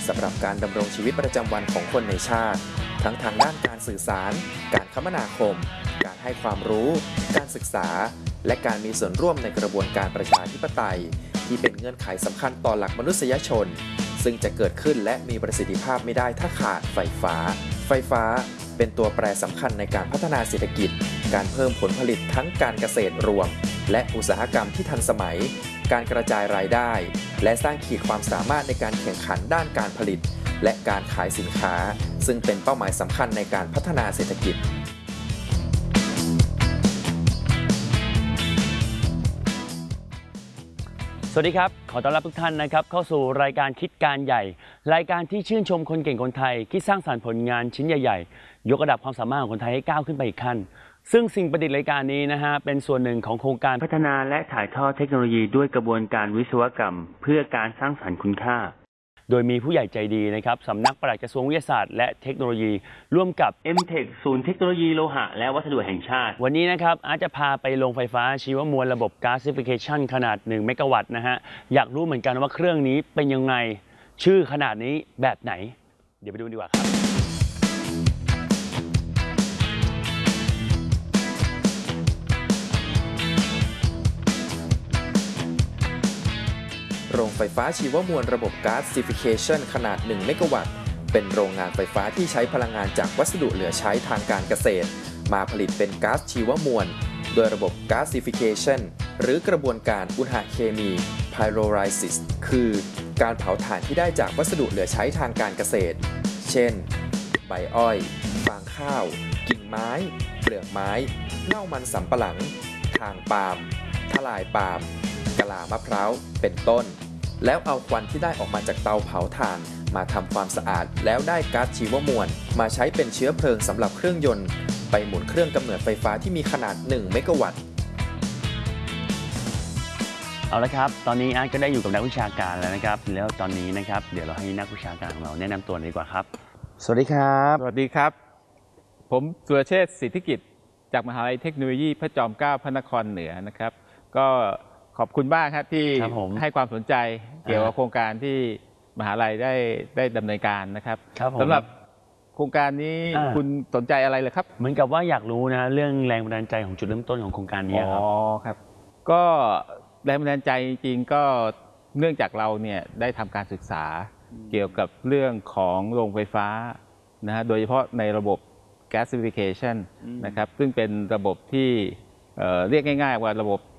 สำหรับการดำรงชีวิตประจำวันของคนในชาติทั้งทางด้านการสื่อสารการคมนาคมการให้ความรู้การศึกษาและการมีส่วนร่วมในกระบวนการประชาธิปไตยที่เป็นเงื่อนไขสำคัญต่อหลักมนุษยชนซึ่งจะเกิดขึ้นและมีประสิทธิภาพไม่ได้ถ้าขาดไฟฟ้าเป็นตัวแปรสำคัญในการพัฒนาเศรษฐกิจการเพิ่มผลผลิตทั้งการเกษตรรวมและอุตสาหกรรมที่ทันสมัยการกระจายรายได้และสร้างขีดความสามารถในการแข่งขันด้านการผลิตและการขายสินค้าซึ่งเป็นเป้าหมายสำคัญในการพัฒนาเศรษฐกิจสวัสดีครับขอต้อนรับทุกท่านนะครับเข้าสู่รายการคิดการใหญ่รายการที่ชื่นชมคนเก่งคนไทยที่สร้างสรรค์ผลงานชิ้นใหญ่ๆยกระดับความสามารถของคนไทยให้ก้าวขึ้นไปอีกขั้นซึ่งสิ่งประดิษฐ์รายการนี้นะฮะเป็นส่วนหนึ่งของโครงการพัฒนาและถ่ายทอดเทคโนโลยีด้วยกระบวนการวิศวกรรมเพื่อการสร้างสรรค์คุณค่าโดยมีผู้ใหญ่ใจดีนะครับสำนักปลัดกระทรวงวิทยาศาสตร์และเทคโนโลยีร่วมกับ M-Tech ศูนย์เทคโนโลยีโลหะและวัสดุแห่งชาติวันนี้นะครับอาจจะพาไปโรงไฟฟ้าชีวมวลระบบ Gasification ขนาด1เมกะวัตต์นะฮะอยากรู้เหมือนกันว่าเครื่องนี้เป็นยังไงชื่อขนาดนี้แบบไหนเดี๋ยวไปดูดีกว่าครับโรงไฟฟ้าชีวมวลระบบ Gasification ขนาด1เมกะวัตต์เป็นโรงงานไฟฟ้าที่ใช้พลังงานจากวัสดุเหลือใช้ทางการเกษตรมาผลิตเป็นก๊าซชีวมวลโดยระบบ Gasification หรือกระบวนการอุณหเคมี Pyrolysis คือการเผาถ่านที่ได้จากวัสดุเหลือใช้ทางการเกษตรเช่นใบอ้อยฟางข้าวกิ่งไม้เปลือกไม้เง่ามันสำปะหลังทางปาล์มทลายปาล์มกะลามะพร้าวเป็นต้นแล้วเอาควันที่ได้ออกมาจากเตาเผาถ่านมาทำความสะอาดแล้วได้ก๊าซชีวมวลมาใช้เป็นเชื้อเพลิงสำหรับเครื่องยนต์ไปหมุนเครื่องกำเนิดไฟฟ้าที่มีขนาด1เมกะวัตต์เอาละครับตอนนี้อาร์ตก็ได้อยู่กับนักวิชาการแล้วนะครับแล้วตอนนี้นะครับเดี๋ยวเราให้นักวิชาการของเราแนะนำตัวดีกว่าครับสวัสดีครับสวัสดีครับผมสุรเชษฐ์สิทธิกิจจากมหาวิทยาลัยเทคโนโลยีพระจอมเกล้าพระนครเหนือนะครับก็ขอบคุณมากครับที่ให้ความสนใจเกี่ยวกับโครงการที่มหาลัยได้ดำเนินการนะครับสำหรับโครงการนี้คุณสนใจอะไรเลยครับเหมือนกับว่าอยากรู้นะเรื่องแรงบันดาลใจของจุดเริ่มต้นของโครงการนี้ครับครับก็แรงบันดาลใจจริงๆก็เนื่องจากเราเนี่ยได้ทำการศึกษาเกี่ยวกับเรื่องของโรงไฟฟ้านะฮะโดยเฉพาะในระบบ Gasification นะครับซึ่งเป็นระบบที่เรียกง่ายๆว่าระบบ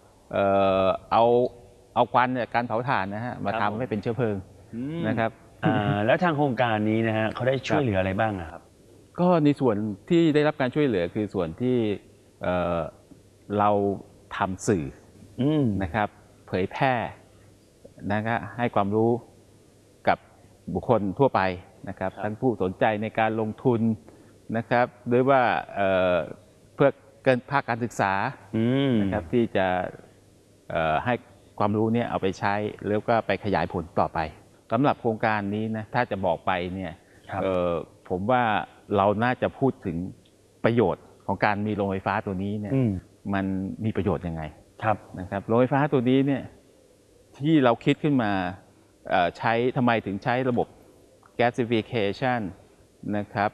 เอาควันจากการเผาถ่านนะฮะมาทำให้เป็นเชื้อเพลิงนะครับแล้วทางโครงการนี้นะฮะเขาได้ช่วยเหลืออะไรบ้างครับก็ในส่วนที่ได้รับการช่วยเหลือคือส่วนที่เราทำสื่อนะครับเผยแพร่นะครับให้ความรู้กับบุคคลทั่วไปนะครับทั้งผู้สนใจในการลงทุนนะครับหรือว่าเพื่อเกินภาคการศึกษานะครับที่จะให้ความรู้เนี่ยเอาไปใช้แล้วก็ไปขยายผลต่อไปสำหรับโครงการนี้นะถ้าจะบอกไปเนี่ยผมว่าเราน่าจะพูดถึงประโยชน์ของการมีโรงไฟฟ้าตัวนี้เนี่ยมันมีประโยชน์ยังไงนะครับโรงไฟฟ้าตัวนี้เนี่ยที่เราคิดขึ้นมาใช้ทำไมถึงใช้ระบบ Gasification นะครับ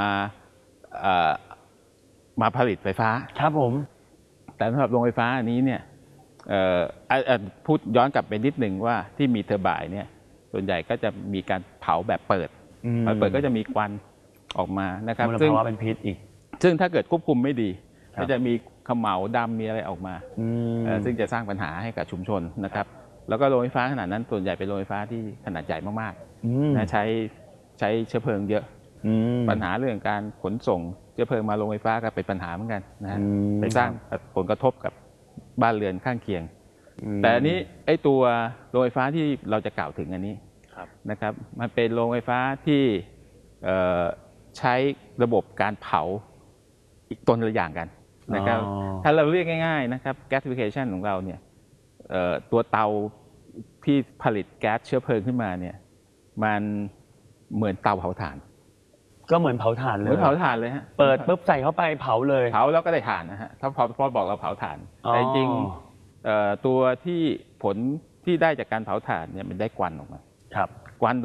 มาผลิตไฟฟ้าครับผมแต่สำหรับโรงไฟฟ้าอันนี้เนี่ยพูดย้อนกลับไปนิดหนึ่งว่าที่มีเทอร์ไบน์เนี่ยส่วนใหญ่ก็จะมีการเผาแบบเปิดก็จะมีควันออกมานะครับซึ่งเป็นพิษอีกซึ่งถ้าเกิดควบคุมไม่ดีก็จะมีเขม่าดำมีอะไรออกมาซึ่งจะสร้างปัญหาให้กับชุมชนนะครับแล้วก็โรงไฟฟ้าขนาดนั้นส่วนใหญ่เป็นโรงไฟฟ้าที่ขนาดใหญ่มากๆนะใช้เชื้อเพลิงเยอะปัญหาเรื่องการขนส่งเชื้อเพลิงมาโรงไฟฟ้าก็เป็นปัญหาเหมือนกันนะไปสร้างผลกระทบกับบ้านเรือนข้างเคียงแต่อันนี้ไอ้ตัวโรงไฟฟ้าที่เราจะกล่าวถึงอันนี้นะครับมันเป็นโรงไฟฟ้าที่ใช้ระบบการเผาอีกต้นละอย่างกันนะครับถ้าเราเรียกง่ายๆนะครับ Gasification ของเราเนี่ยตัวเตาที่ผลิตแก๊สเชื้อเพลิงขึ้นมาเนี่ยมันเหมือนเตาเผาถ่านก็เหมือนเผาถ่านเลยเหมือนเผาถ่านเลยฮะเปิดปุ๊บใส่เข้าไปเผาเลยเผาแล้วก็ได้ถ่านนะฮะถ้าพอบอกเราเผาถ่านแต่จริงตัวที่ผลที่ได้จากการเผาถ่านเนี่ยมันได้ควันออกมา